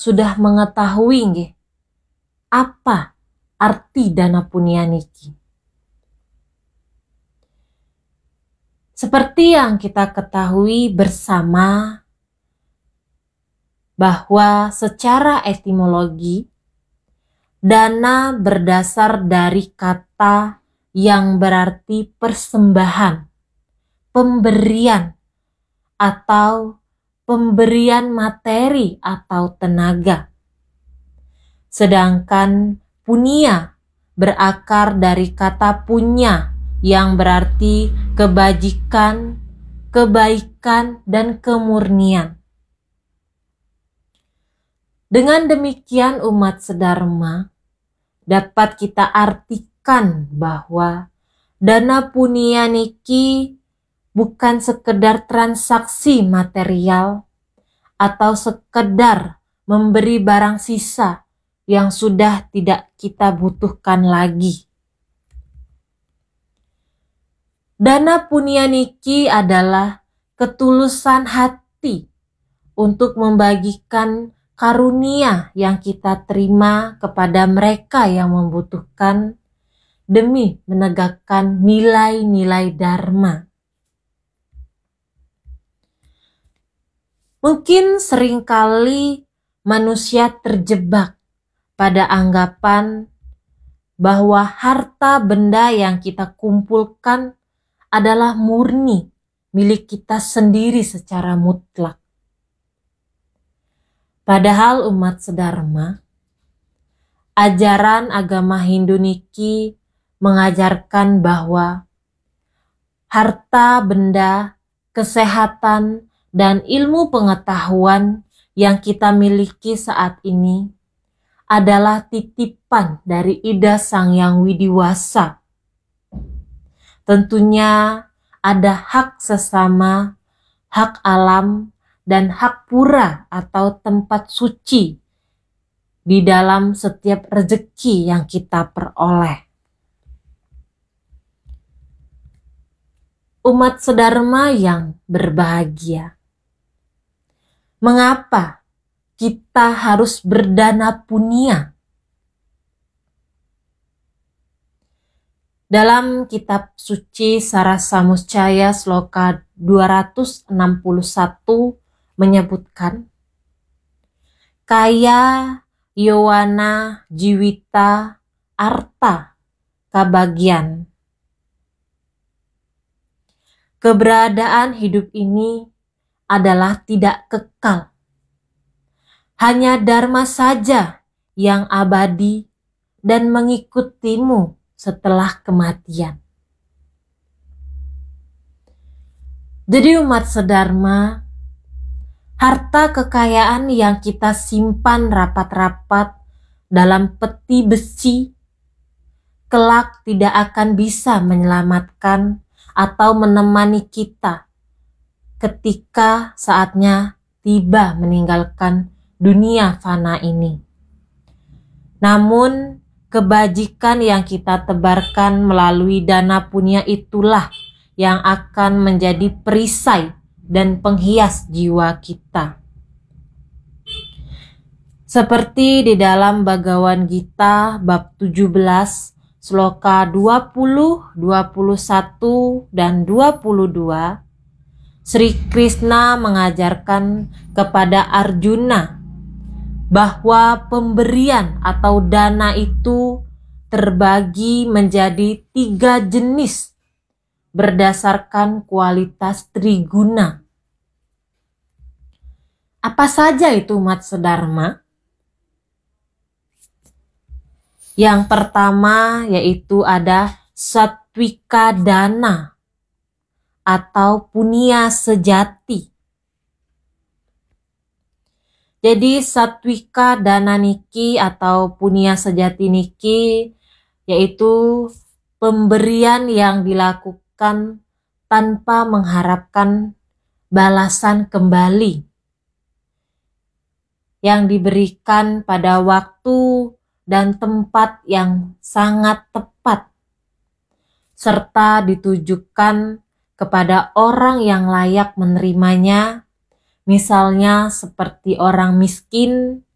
sudah mengetahui nggih apa arti dana punia niki. Seperti yang kita ketahui bersama bahwa secara etimologi dana berdasar dari kata yang berarti persembahan, pemberian, atau pemberian materi atau tenaga. Sedangkan punia berakar dari kata punya yang berarti kebajikan, kebaikan, dan kemurnian. Dengan demikian umat sedharma dapat kita artikan bahwa dana punia niki bukan sekedar transaksi material atau sekedar memberi barang sisa yang sudah tidak kita butuhkan lagi. Dana punia niki adalah ketulusan hati untuk membagikan karunia yang kita terima kepada mereka yang membutuhkan demi menegakkan nilai-nilai dharma. Mungkin seringkali manusia terjebak pada anggapan bahwa harta benda yang kita kumpulkan adalah murni milik kita sendiri secara mutlak. Padahal umat sedharma, ajaran agama Hindu niki mengajarkan bahwa harta benda, kesehatan, dan ilmu pengetahuan yang kita miliki saat ini adalah titipan dari Ida Sang Yang Widiwasa. Tentunya ada hak sesama, hak alam, dan hak pura atau tempat suci di dalam setiap rezeki yang kita peroleh. Umat sedharma yang berbahagia, mengapa kita harus berdana punia? Dalam kitab suci Sarasamuscaya Sloka 261 menyebutkan, kaya yowana jiwita arta kabagian. Keberadaan hidup ini adalah tidak kekal. Hanya dharma saja yang abadi dan mengikutimu setelah kematian. Jadi umat sedharma, harta kekayaan yang kita simpan rapat-rapat dalam peti besi kelak tidak akan bisa menyelamatkan atau menemani kita ketika saatnya tiba meninggalkan dunia fana ini. Namun kebajikan yang kita tebarkan melalui dana punya itulah yang akan menjadi perisai dan penghias jiwa kita. Seperti di dalam Bhagavad Gita bab 17 sloka 20, 21, dan 22, Sri Krishna mengajarkan kepada Arjuna bahwa pemberian atau dana itu terbagi menjadi 3 jenis berdasarkan kualitas triguna. Apa saja itu umat sedharma? Yang pertama yaitu ada satwika dana atau punya sejati. Jadi satwika dana niki atau punya sejati niki yaitu pemberian yang dilakukan tanpa mengharapkan balasan kembali, yang diberikan pada waktu dan tempat yang sangat tepat, serta ditujukan kepada orang yang layak menerimanya, misalnya seperti orang miskin,